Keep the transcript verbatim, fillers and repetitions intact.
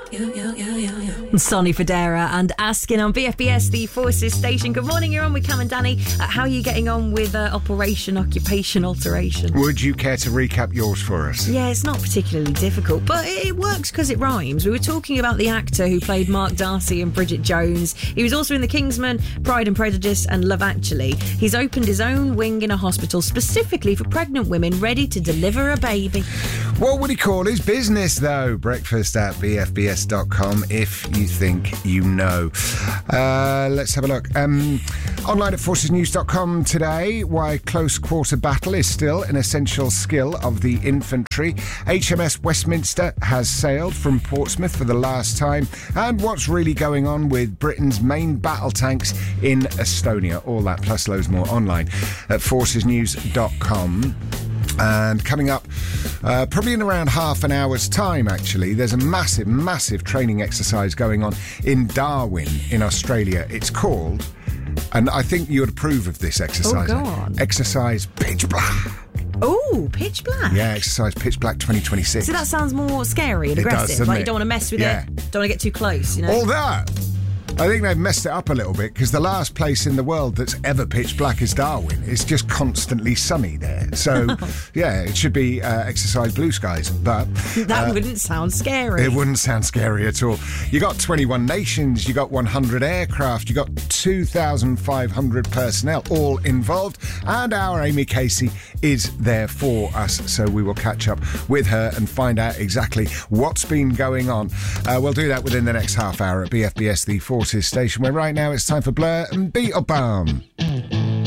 Sonny Fodera and Askin on B F B S, the Forces station. Good morning, you're on with Cam and Danny. Uh, how are you getting on with uh, Operation Occupation Alteration? Would you care to recap yours for us? Yeah, it's not particularly difficult, but it works because it rhymes. We were talking about the actor who played Mark Darcy in Bridget Jones. He was also in The Kingsman, Pride and Prejudice and Love Actually. He's opened his own wing in a hospital specifically for pregnant women ready to deliver a baby. What would he call his business, though? Breakfast at b f b s dot com if you think you know. Uh, let's have a look. Um, online at forces news dot com today, why close quarter battle is still an essential skill of the infantry. H M S Westminster has sailed from Portsmouth for the last time. And what's really going on with Britain's main battle tanks in Estonia. All that plus loads more online at forces news dot com. And coming up, uh, probably in around half an hour's time, actually, there's a massive, massive training exercise going on in Darwin in Australia. It's called, and I think you'd approve of this exercise. Oh, go on. Exercise Pitch Black. Oh, Pitch Black. Yeah, Exercise Pitch Black twenty twenty-six. So that sounds more scary and It does, aggressive. doesn't like it? you don't want to mess with Yeah. it, don't want to get too close, you know? Although, I think they've messed it up a little bit because the last place in the world that's ever pitch black is Darwin. It's just constantly sunny there. So, yeah, it should be uh, Exercise Blue Skies. But that uh, wouldn't sound scary. It wouldn't sound scary at all. You got twenty-one nations, you got one hundred aircraft, you got two thousand five hundred personnel all involved, and our Amy Casey is there for us. So we will catch up with her and find out exactly what's been going on. Uh, we'll do that within the next half hour at B F B S, the Forces station, where right now it's time for Blur and Beetle Balm.